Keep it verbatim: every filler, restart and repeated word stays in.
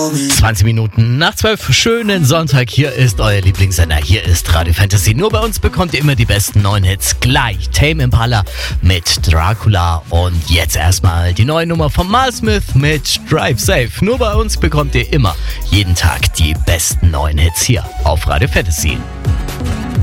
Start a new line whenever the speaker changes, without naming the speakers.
zwanzig Minuten nach zwölf, schönen Sonntag. Hier ist euer Lieblingssender, hier ist Radio Fantasy. Nur bei uns bekommt ihr immer die besten neuen Hits gleich. Tame Impala mit Dracula und jetzt erstmal die neue Nummer von Miles Smith mit Drive Safe. Nur bei uns bekommt ihr immer jeden Tag die besten neuen Hits hier auf Radio Fantasy.